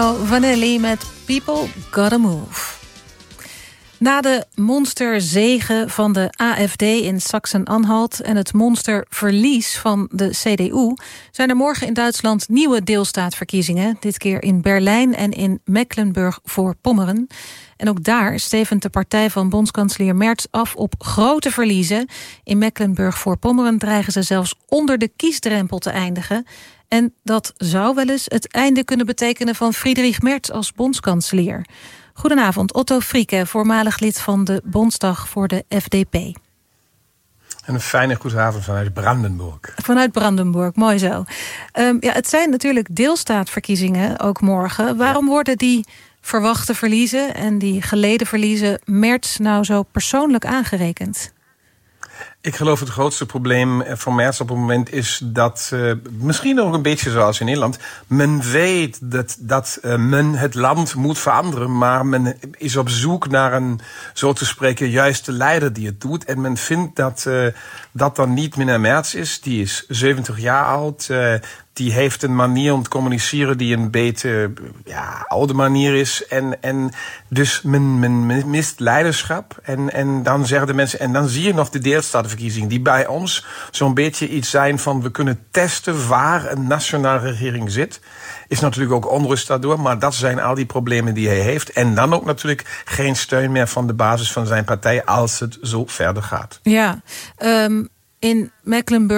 Vanelli met People Gotta Move. Na de monsterzege van de AfD in Sachsen-Anhalt en het monsterverlies van de CDU zijn er morgen in Duitsland nieuwe deelstaatverkiezingen. Dit keer in Berlijn en in Mecklenburg-Vorpommern. En ook daar stevend de partij van bondskanselier Merz af op grote verliezen. In Mecklenburg-Vorpommern dreigen ze zelfs onder de kiesdrempel te eindigen. En dat zou wel eens het einde kunnen betekenen van Friedrich Merz als bondskanselier. Goedenavond, Otto Frieke, voormalig lid van de Bondsdag voor de FDP. En een fijne goedenavond vanuit Brandenburg. Vanuit Brandenburg, mooi zo. Het zijn natuurlijk deelstaatverkiezingen ook morgen. Waarom worden die verwachte verliezen en die geleden verliezen Merz nou zo persoonlijk aangerekend? Ik geloof het grootste probleem voor Merz op het moment is dat, misschien ook een beetje zoals in Nederland, men weet dat men het land moet veranderen, maar men is op zoek naar een, zo te spreken, juiste leider die het doet. En men vindt dat dan niet meneer Merz is. Die is 70 jaar oud. Die heeft een manier om te communiceren die een beetje oude manier is. En dus men mist leiderschap. En dan zeggen de mensen, en dan zie je nog de deelstatenverkiezingen die bij ons zo'n beetje iets zijn van we kunnen testen waar een nationale regering zit. Is natuurlijk ook onrust daardoor, maar dat zijn al die problemen die hij heeft. En dan ook natuurlijk geen steun meer van de basis van zijn partij als het zo verder gaat. Ja, in Mecklenburg